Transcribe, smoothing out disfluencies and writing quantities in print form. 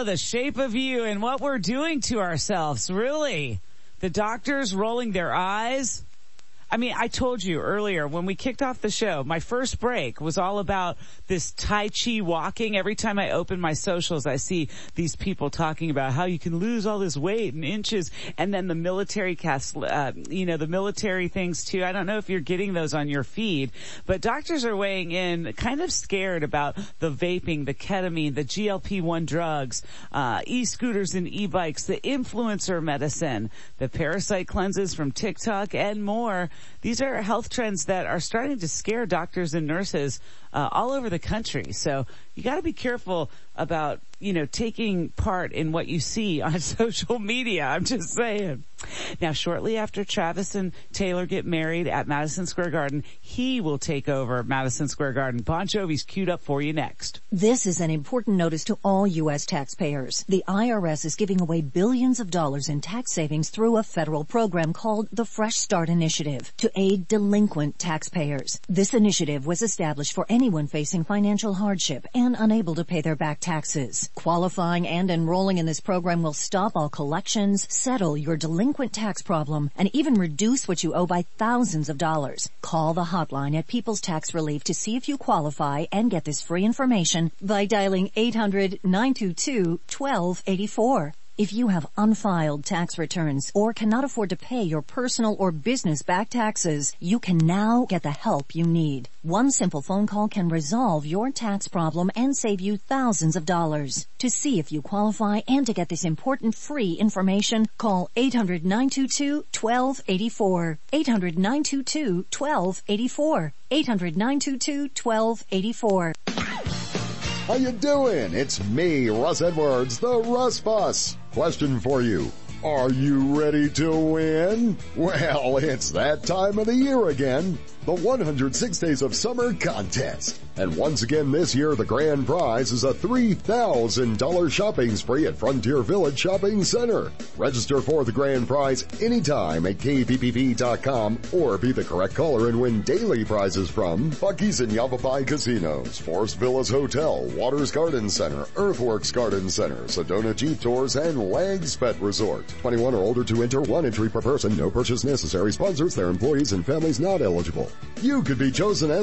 the shape of you and what we're doing to ourselves. Really? The doctors rolling their eyes? I mean, I told you earlier when we kicked off the show, my first break was all about this Tai Chi walking. Every time I open my socials, I see these people talking about how you can lose all this weight in inches, and then the military the military things too. I don't know if you're getting those on your feed, but doctors are weighing in kind of scared about the vaping, the ketamine, the GLP-1 drugs, e-scooters and e-bikes, the influencer medicine, the parasite cleanses from TikTok, and more. These are health trends that are starting to scare doctors and nurses all over the country. So you got to be careful about, taking part in what you see on social media. I'm just saying. Now, shortly after Travis and Taylor get married at Madison Square Garden, he will take over Madison Square Garden. Bon Jovi's queued up for you next. This is an important notice to all U.S. taxpayers. The IRS is giving away billions of dollars in tax savings through a federal program called the Fresh Start Initiative to aid delinquent taxpayers. This initiative was established for anyone facing financial hardship and unable to pay their back taxes. Qualifying and enrolling in this program will stop all collections, settle your delinquent tax problem, and even reduce what you owe by thousands of dollars. Call the hotline at People's Tax Relief to see if you qualify and get this free information by dialing 800-922-1284. If you have unfiled tax returns or cannot afford to pay your personal or business back taxes, you can now get the help you need. One simple phone call can resolve your tax problem and save you thousands of dollars. To see if you qualify and to get this important free information, call 800-922-1284. 800-922-1284. 800-922-1284. How you doing? It's me, Russ Edwards, the Russ Bus. Question for you. Are you ready to win? Well, it's that time of the year again. The 106 Days of Summer Contest. And once again this year, the grand prize is a $3,000 shopping spree at Frontier Village Shopping Center. Register for the grand prize anytime at kppp.com or be the correct caller and win daily prizes from Buc-ee's and Yavapai Casinos, Forest Villas Hotel, Waters Garden Center, Earthworks Garden Center, Sedona Jeep Tours, and Lags Pet Resort. 21 or older to enter, one entry per person, no purchase necessary. Sponsors, their employees, and families not eligible. You could be chosen as